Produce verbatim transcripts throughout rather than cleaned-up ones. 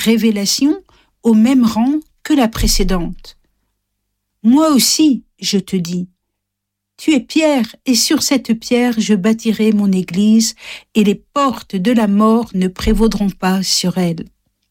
révélation au même rang que la précédente. Moi aussi, je te dis, tu es Pierre, et sur cette pierre je bâtirai mon église, et les portes de la mort ne prévaudront pas sur elle.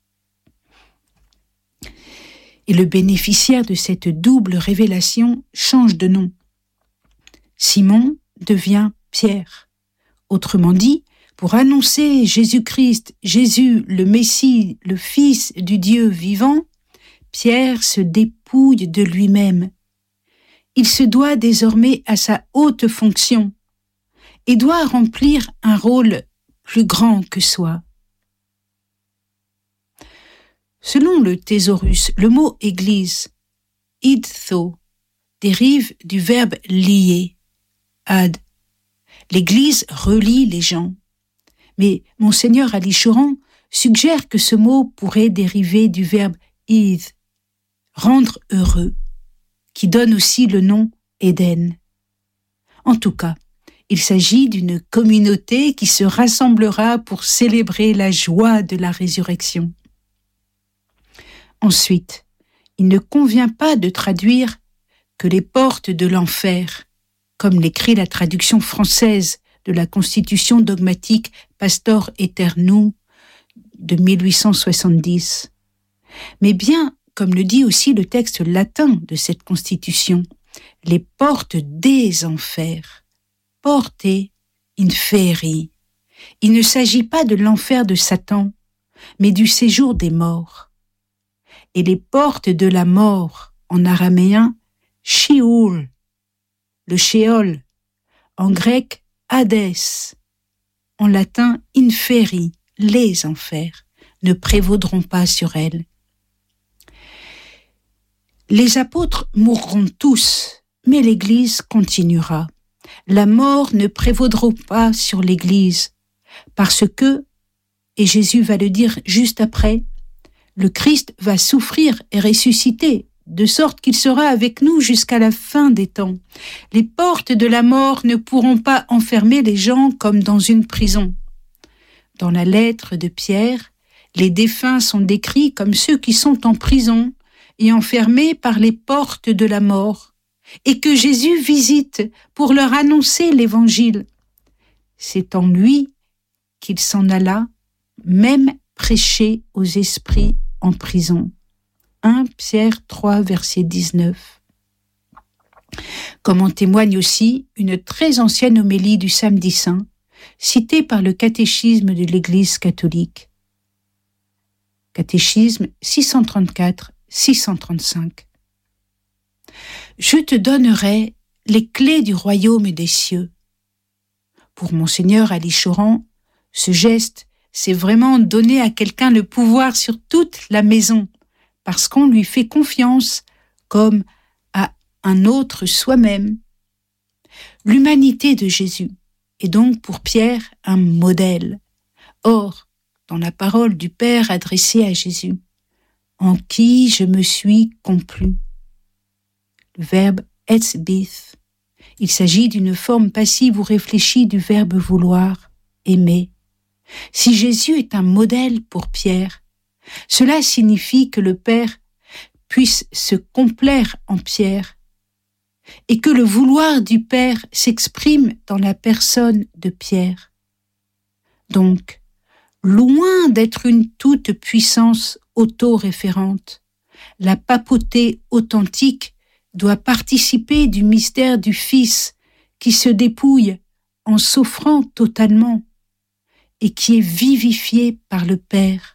Et le bénéficiaire de cette double révélation change de nom. Simon devient Pierre. Autrement dit, pour annoncer Jésus-Christ, Jésus, le Messie, le Fils du Dieu vivant, Pierre se dépouille de lui-même. Il se doit désormais à sa haute fonction et doit remplir un rôle plus grand que soi. Selon le thésaurus, le mot église, idtho, dérive du verbe lier, ad. L'église relie les gens. Mais Monseigneur Ali Choran suggère que ce mot pourrait dériver du verbe id, rendre heureux, qui donne aussi le nom Éden. En tout cas, il s'agit d'une communauté qui se rassemblera pour célébrer la joie de la résurrection. Ensuite, il ne convient pas de traduire que les portes de l'enfer, comme l'écrit la traduction française de la Constitution dogmatique Pastor Aeternum de mille huit cent soixante-dix, mais bien, comme le dit aussi le texte latin de cette Constitution, les portes des enfers, porte inferi. Il ne s'agit pas de l'enfer de Satan, mais du séjour des morts. Et les portes de la mort, en araméen, Sheol, le Sheol, en grec, Hadès, en latin, inferi, les enfers, ne prévaudront pas sur elle. Les apôtres mourront tous, mais l'Église continuera. La mort ne prévaudra pas sur l'Église, parce que, et Jésus va le dire juste après, le Christ va souffrir et ressusciter, de sorte qu'il sera avec nous jusqu'à la fin des temps. Les portes de la mort ne pourront pas enfermer les gens comme dans une prison. Dans la lettre de Pierre, les défunts sont décrits comme ceux qui sont en prison et enfermés par les portes de la mort, et que Jésus visite pour leur annoncer l'Évangile. C'est en lui qu'il s'en alla, même prêcher aux esprits en prison. premier Pierre trois, verset dix-neuf. Comme en témoigne aussi une très ancienne homélie du Samedi Saint, citée par le catéchisme de l'Église catholique. Catéchisme six cent trente-quatre, six cent trente-cinq. Je te donnerai les clés du royaume des cieux. Pour Monseigneur Ali Choran, ce geste, c'est vraiment donner à quelqu'un le pouvoir sur toute la maison, parce qu'on lui fait confiance comme à un autre soi-même. L'humanité de Jésus est donc pour Pierre un modèle. Or, dans la parole du Père adressée à Jésus, en qui je me suis complu. Le verbe etzbith. Il s'agit d'une forme passive ou réfléchie du verbe vouloir, aimer. Si Jésus est un modèle pour Pierre, cela signifie que le Père puisse se complaire en Pierre et que le vouloir du Père s'exprime dans la personne de Pierre. Donc, loin d'être une toute-puissance auto-référente, la papauté authentique doit participer du mystère du Fils qui se dépouille en s'offrant totalement et qui est vivifié par le Père.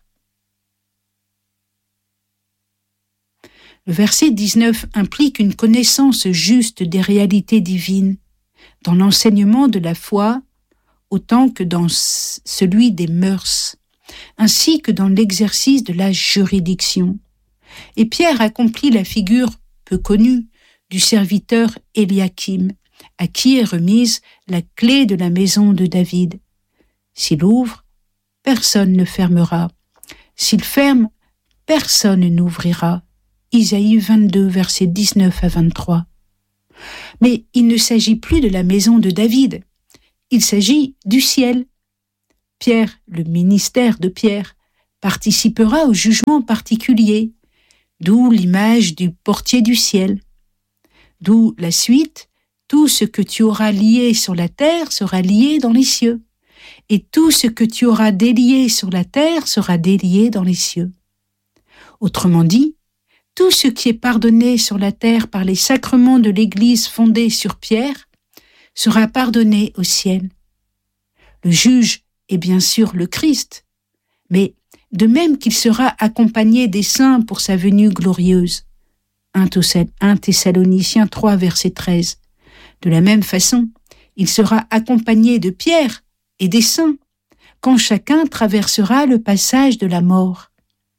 Le verset dix-neuf implique une connaissance juste des réalités divines dans l'enseignement de la foi autant que dans celui des mœurs, ainsi que dans l'exercice de la juridiction. Et Pierre accomplit la figure peu connue du serviteur Éliakim, à qui est remise la clé de la maison de David. S'il ouvre, personne ne fermera. S'il ferme, personne n'ouvrira. Isaïe vingt-deux, versets dix-neuf à vingt-trois. Mais il ne s'agit plus de la maison de David, il s'agit du ciel. Pierre, le ministère de Pierre, participera au jugement particulier, d'où l'image du portier du ciel. D'où la suite, tout ce que tu auras lié sur la terre sera lié dans les cieux, et tout ce que tu auras délié sur la terre sera délié dans les cieux. Autrement dit, tout ce qui est pardonné sur la terre par les sacrements de l'Église fondée sur Pierre sera pardonné au ciel. Le juge est bien sûr le Christ, mais de même qu'il sera accompagné des saints pour sa venue glorieuse. un Thessaloniciens trois, verset treize. De la même façon, il sera accompagné de Pierre et des saints, quand chacun traversera le passage de la mort.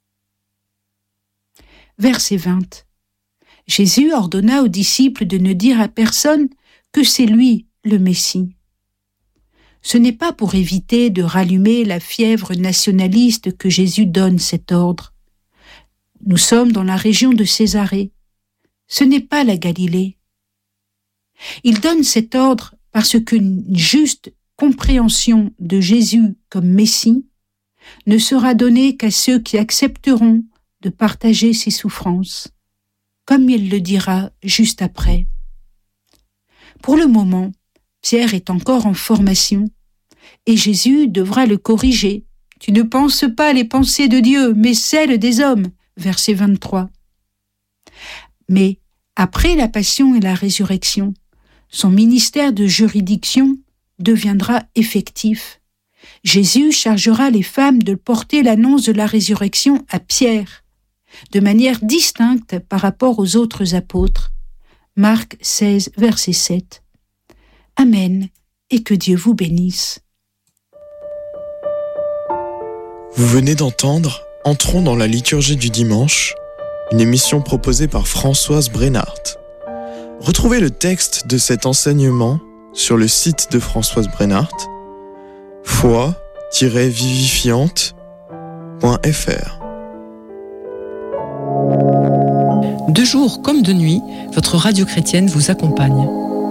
Verset vingt. Jésus ordonna aux disciples de ne dire à personne que c'est lui le Messie. Ce n'est pas pour éviter de rallumer la fièvre nationaliste que Jésus donne cet ordre. Nous sommes dans la région de Césarée. Ce n'est pas la Galilée. Il donne cet ordre parce qu'une juste compréhension de Jésus comme Messie ne sera donnée qu'à ceux qui accepteront de partager ses souffrances, comme il le dira juste après. Pour le moment, Pierre est encore en formation et Jésus devra le corriger. « Tu ne penses pas les pensées de Dieu, mais celles des hommes » verset vingt-trois. Mais après la passion et la résurrection, son ministère de juridiction deviendra effectif. Jésus chargera les femmes de porter l'annonce de la résurrection à Pierre, de manière distincte par rapport aux autres apôtres. Marc seize, verset sept. Amen, et que Dieu vous bénisse. Vous venez d'entendre Entrons dans la liturgie du dimanche, une émission proposée par Françoise Brennart. Retrouvez le texte de cet enseignement sur le site de Françoise Brennart, foi tiret vivifiante point f r. De jour comme de nuit, votre radio chrétienne vous accompagne.